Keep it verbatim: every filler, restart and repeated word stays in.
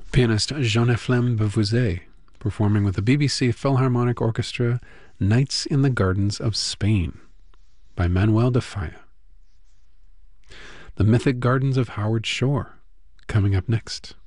Pianist Jean-Ephlem Beauvoisin performing with the B B C Philharmonic Orchestra Nights in the Gardens of Spain by Manuel de Falla. The Mythic Gardens of Howard Shore coming up next.